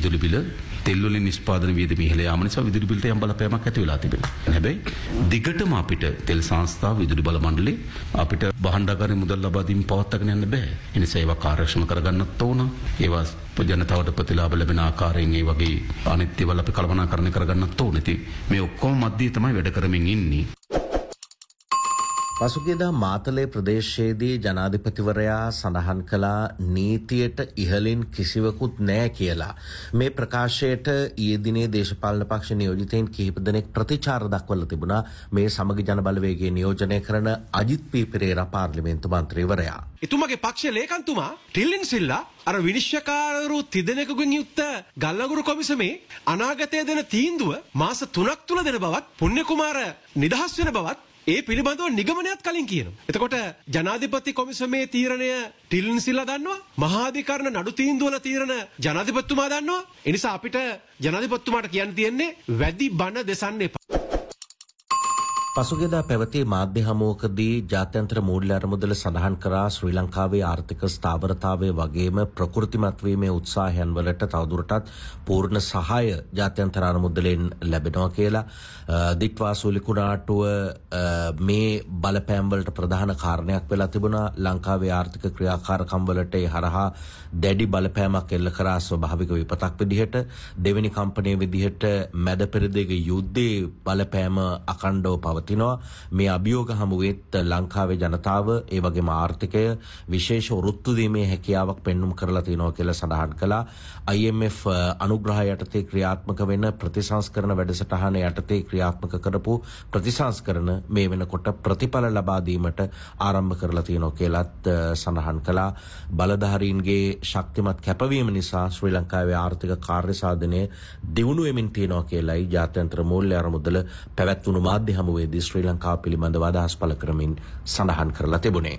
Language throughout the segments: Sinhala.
විදුලි බිල තෙල් වලින් නිෂ්පාදන වියදම ඉහළ යාම නිසා විදුලි බිලට යම් බලපෑමක් ඇති වෙලා තිබෙනවා. හැබැයි දිගටම අපිට තෙල් සංස්ථාව විදුලි බල මණ්ඩලේ අපිට භාණ්ඩාගාරේ මුදල් ලබා දීම පවත්වාගෙන යන්න බෑ. ඒ නිසා ඒවා කාර්යක්ෂම කරගන්නත් ඕන. ඒවා ජනතාවට ප්‍රතිලාභ ලැබෙන ආකාරයෙන් ඒ වගේ අනිත් ඒවා අපි කළමනාකරණය කරගන්නත් ඕන. ඉතින් මේ ඔක්කොම මැදදී තමයි වැඩ කරමින් ඉන්නේ. පසුගියදා මාතලේ ප්‍රදේශයේදී ජනාධිපතිවරයා සඳහන් කළා නීතියට ඉහළින් කිසිවකුත් නැහැ කියලා. මේ ප්‍රකාශයට ඊයේ දිනේ දේශපාලන පක්ෂ නියෝජිතයින් කිහිප දෙනෙක් ප්‍රතිචාර දක්වලා තිබුණා. මේ සමග ජන බලවේගයේ නියෝජනය කරන අජිත් පී පෙරේරා පාර්ලිමේන්තු මන්ත්‍රීවරයා. එතුමාගේ පක්ෂයේ ලේකම්තුමා ටිල්ලින් සිල්ලා අර විනිශ්චයකාරවරු තිදෙනෙකුගෙන් යුක්ත ගල්ලගුරු කොමිසමේ අනාගතය දෙන තීන්දුව මාස 3ක් තුල දෙන බවත් පුණ්‍ය කුමාර නිදහස් වෙන බවත් ඒ පිළිබඳව නිගමනයක් කලින් කියනවා. එතකොට ජනාධිපති කොමිසමේ තීරණය ටිල්ලින් සිල්ලා දන්නවා. මහාධිකරණ නඩු තීන්දුවල තීරණ ජනාධිපතිතුමා දන්නවා. ඒ නිසා අපිට ජනාධිපතිතුමාට කියන්න තියෙන්නේ වැඩි බණ දෙසන්න එපා. පසුගියදා පැවති මාධ්‍ය හමුවකදී ජාත්‍යන්තර මූල්‍ය අරමුදල සඳහන් කරා ශ්‍රී ලංකාවේ ආර්ථික ස්ථාවරතාවය වගේම ප්‍රකෘතිමත් වීමේ උත්සාහයන් වලට තවදුරටත් පූර්ණ සහාය ජාත්‍යන්තර අරමුදලෙන් ලැබෙනවා කියලා. දිට්වාසු ලිකුණාටුව මේ බලපෑම් වලට ප්‍රධාන කාරණයක් වෙලා තිබුණා. ලංකාවේ ආර්ථික ක්‍රියාකාරකම් වලට ඒ හරහා දැඩි බලපෑමක් එල්ල කරා ස්වභාවික විපතක් විදිහට. දෙවෙනි කම්පනයේ විදිහට මැද පෙරදිග යුද්ධයේ බලපෑම අකණ්ඩව පවතිනවා. මේ අභියෝග හමුවෙත් ලංකාවේ ජනතාව ඒ වගේම ආර්ථිකය විශේෂ වෘත්තු දීමේ හැකියාවක් පෙන්눔 කරලා තියෙනවා කියලා සඳහන් කළා. IMF අනුග්‍රහය යටතේ ක්‍රියාත්මක වෙන ප්‍රතිසංස්කරණ වැඩසටහන යටතේ ක්‍රියාත්මක කරපු ප්‍රතිසංස්කරණ මේ වෙනකොට ප්‍රතිඵල ලබා දීමට ආරම්භ කරලා තියෙනවා කියලාත් සඳහන් කළා. බලධාරීන්ගේ ශක්තිමත් කැපවීම නිසා ශ්‍රී ලංකාවේ ආර්ථික කාර්ය සාධනය දියුණු වෙමින් තියෙනවා කියලායි ජාත්‍යන්තර මූල්‍ය අරමුදල පැවැත්වුණු මාධ්‍ය හමුවේදී ශ්‍රී ලංකාව පිළිබඳව අදහස් පළ කරමින් සඳහන් කරලා තිබුණේ.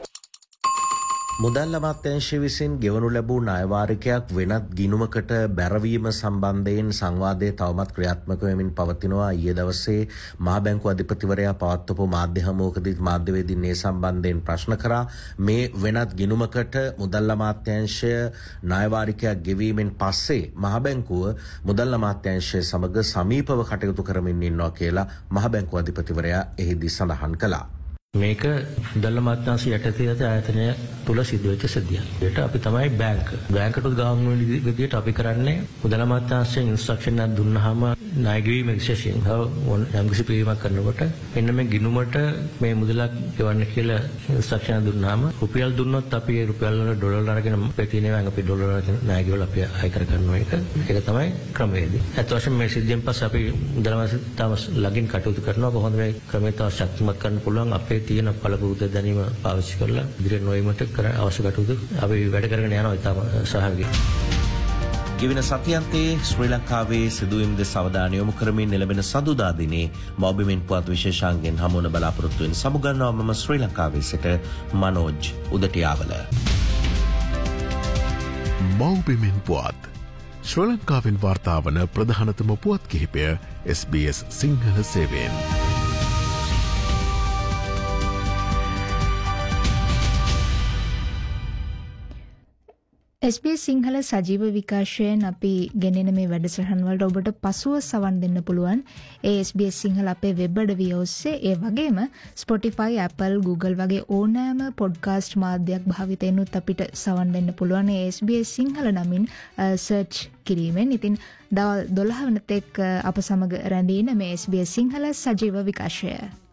මුදල් අමාත්‍යාංශය විසින් ගෙවනු ලැබූ ණය වාරිකයක් වෙනත් ගිණුමකට බැරවීම සම්බන්ධයෙන් සංවාදයේ තවමත් ක්‍රියාත්මක වෙමින් පවතිනවා. ඊයේ දවසේ මහ බැංකුව අධිපතිවරයා පවත්වපු මාධ්‍ය හමුවකදී මාධ්‍යවේදීන් මේ සම්බන්ධයෙන් ප්‍රශ්න කරා. මේ වෙනත් ගිණුමකට මුදල් අමාත්‍යාංශය ණය වාරිකයක් ගෙවීමෙන් පස්සේ මහ බැංකුව මුදල් අමාත්‍යාංශය සමග සමීපව කටයුතු කරමින් ඉන්නවා කියලා මහ බැංකුව අධිපතිවරයා එහිදී සඳහන් කළා. මේක මුදල් අමාත්‍යාංශය යටතේ ඇති ආයතනය තුල සිදුවෙච්ච සිද්ධියක්. ඒකට අපි තමයි බැංකට ගාම් වෙන විදිහට අපි කරන්නේ මුදල් අමාත්‍යාංශයෙන් ඉන්ස්ට්‍රක්ෂන් එකක් දුන්නාම ණය ගෙවීම විශේෂයෙන් යම්කිසි පිළිවීමක් කරනකොට මෙන්න මේ ගිණුමට මේ මුදලක් ගෙවන්න කියලා ඉන්ස්ට්‍රක්ෂන් දුන්නාම රුපියල් දුන්නොත් අපි ඒ රුපියල් වල ඩොලර් අරගෙන ප්‍රතිදිනම අපි ඩොලර් අරගෙන ණය ගෙවලා අපි අය කර ගන්නවා. ඒක තමයි ක්‍රමවේදය. අත් වශයෙන් මේ සිද්ධියෙන් පස්සේ අපි මුදල් අමාත්‍යාංශය තම ළඟින් කටයුතු කරනවා. කොහොමද මේ ක්‍රමය තව ශක්තිමත් කරන්න පුළුවන් අපේ තියෙන පළපුරුද්ද දැනීම පාවිච්චි කරලා ඉදිරියට නොයීමට අවශ්‍ය කටයුතු අපි වැඩ කරගෙන යනවා. ඉතාම සහාගී. ගෙවෙන සතියන්තයේ ශ්‍රී ලංකාවේ සිදුවීම් දෙස අවධානය යොමු කරමින් එළඹෙන සඳුදා දිනේ මෞබිමෙන් පුවත් විශේෂාංගෙන් හමුවන බලාපොරොත්තු වෙන සමුගන්නවා. මම ශ්‍රී ලංකාවේ සිට මනෝජ් උදටියාවල. මෞබිමෙන් පුවත් ශ්‍රී ලංකාවෙන් වාර්තා වන ප්‍රධානතම පුවත් කිහිපය SBS සිංහල සේවයෙන්. SBS සිංහල සජීව විකාශයෙන් අපි ගෙනෙන මේ වැඩසටහන් වලට ඔබට පසුව සවන් දෙන්න පුළුවන්. ඒ SBS සිංහල අපේ වෙබ් අඩවිය ඔස්සේ, ඒ වගේම Spotify, Apple, Google වගේ ඕනෑම පොඩ්කාස්ට් මාධ්‍යයක් භාවිතයෙන්ුත් අපිට සවන් දෙන්න පුළුවන්. ඒ SBS සිංහල නමින් සර්ච් කිරීමෙන්. ඉතින් දවල් 12 වෙනතෙක් අප සමග රැඳීන මේ SBS සිංහල සජීව විකාශය.